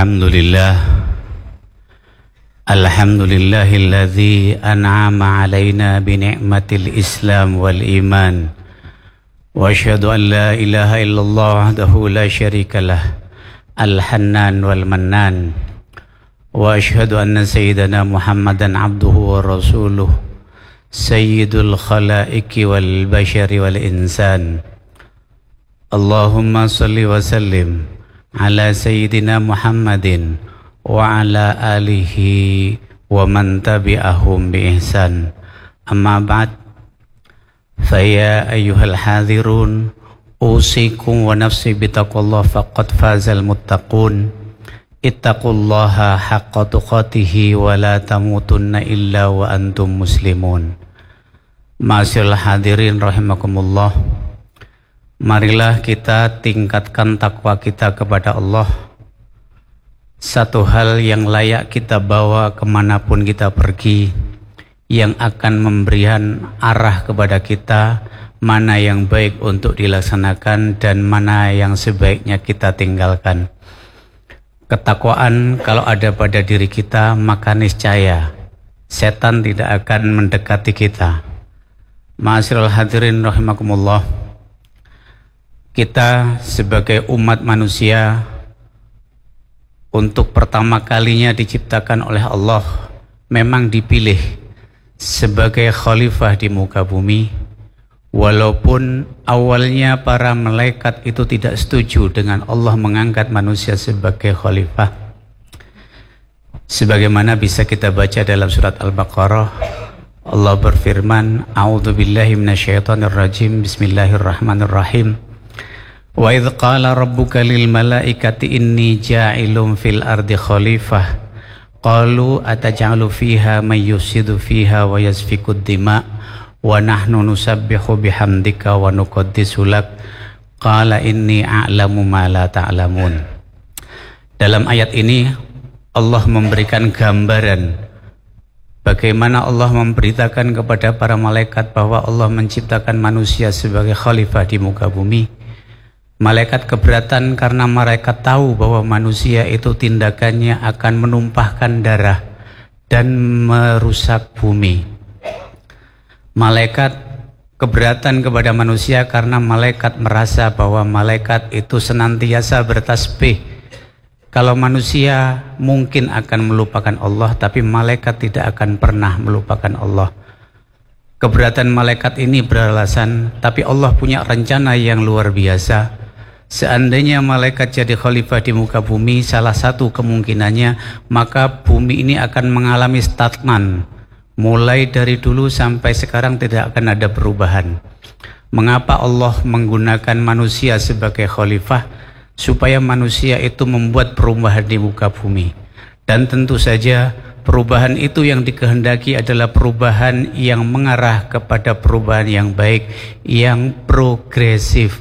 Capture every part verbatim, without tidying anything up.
Alhamdulillah Alhamdulillahilladzi an'ama alaina bini'matil Islam wal iman. Wa asyhadu an la ilaha illallah wahdahu la syarikalah al-hannan wal mannan. Wa asyhadu anna sayyidana Muhammadan abduhu wa rasuluh sayyidul khalaiqi wal bashari wal insan. Allahumma salli wa sallim ala sayyidina Muhammadin wa ala alihi wa man tabi'ahum bi ihsan. Amma ba'd, faya ayyuhal hadirun, usikum wa nafsi bitaqwallah faqad fazal muttaqun. Ittaqullaha haqqa tuqatihi wa la tamutunna illa wa antum muslimun. Ma'asyiral hadirin rahimakumullah, marilah kita tingkatkan takwa kita kepada Allah. Satu hal yang layak kita bawa kemanapun kita pergi, yang akan memberikan arah kepada kita mana yang baik untuk dilaksanakan dan mana yang sebaiknya kita tinggalkan. Ketakwaan kalau ada pada diri kita, maka niscaya setan tidak akan mendekati kita. Ma'asyiral hadirin rahimakumullah, kita sebagai umat manusia untuk pertama kalinya diciptakan oleh Allah, memang dipilih sebagai khalifah di muka bumi. Walaupun awalnya para malaikat itu tidak setuju dengan Allah mengangkat manusia sebagai khalifah. Sebagaimana bisa kita baca dalam surat Al-Baqarah, Allah berfirman, A'udzubillahi minasyaitonirrajim, Bismillahirrahmanirrahim. Wa idh qala rabbuka lil malaikati inni ja'ilun fil ardi khalifah qalu ataj'alu fiha may yufsidu fiha wa yasfikud dima wa nahnu nusabbihu bihamdika wa nuqaddisu lak qala inni a'lamu ma la ta'lamun. Dalam ayat ini Allah memberikan gambaran bagaimana Allah memberitakan kepada para malaikat bahwa Allah menciptakan manusia sebagai khalifah di muka bumi. Malaikat keberatan karena mereka tahu bahwa manusia itu tindakannya akan menumpahkan darah dan merusak bumi. Malaikat keberatan kepada manusia karena malaikat merasa bahwa malaikat itu senantiasa bertasbih. Kalau manusia mungkin akan melupakan Allah, tapi malaikat tidak akan pernah melupakan Allah. Keberatan malaikat ini beralasan, tapi Allah punya rencana yang luar biasa. Seandainya malaikat jadi khalifah di muka bumi, salah satu kemungkinannya maka bumi ini akan mengalami stagnan. Mulai dari dulu sampai sekarang tidak akan ada perubahan. Mengapa Allah menggunakan manusia sebagai khalifah? Supaya manusia itu membuat perubahan di muka bumi. Dan tentu saja perubahan itu yang dikehendaki adalah perubahan yang mengarah kepada perubahan yang baik, yang progresif.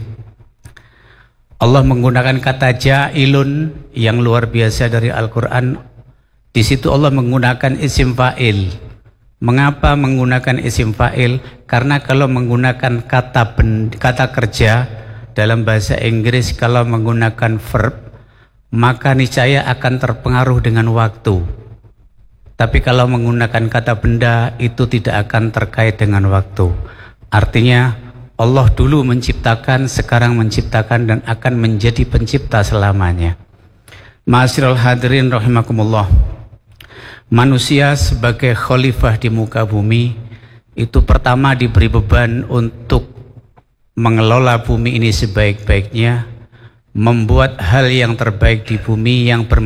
Allah menggunakan kata ja'ilun yang luar biasa dari Al-Quran. Di situ Allah menggunakan isim fa'il. Mengapa menggunakan isim fa'il? Karena kalau menggunakan kata ben, kata kerja dalam bahasa Inggris, kalau menggunakan verb, maka niscaya akan terpengaruh dengan waktu. Tapi kalau menggunakan kata benda, itu tidak akan terkait dengan waktu. Artinya Allah dulu menciptakan, sekarang menciptakan, dan akan menjadi pencipta selamanya. Ma'asyiral hadirin rahimakumullah, manusia sebagai khalifah di muka bumi itu pertama diberi beban untuk mengelola bumi ini sebaik-baiknya, membuat hal yang terbaik di bumi yang ber